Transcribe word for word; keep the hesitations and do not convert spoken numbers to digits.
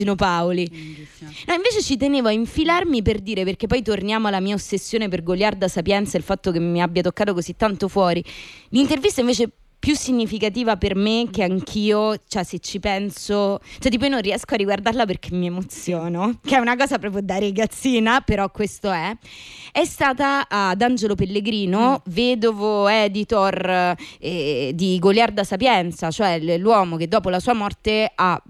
Paoli. No, invece ci tenevo a infilarmi per dire, perché poi torniamo alla mia ossessione per Goliarda Sapienza, il fatto che mi abbia toccato così tanto fuori. L'intervista invece più significativa per me, che anch'io, cioè se ci penso, cioè tipo io non riesco a riguardarla perché mi emoziono, che è una cosa proprio da ragazzina, però questo è è stata ad Angelo Pellegrino, mm. vedovo editor eh, di Goliarda Sapienza, cioè l'uomo che dopo la sua morte ha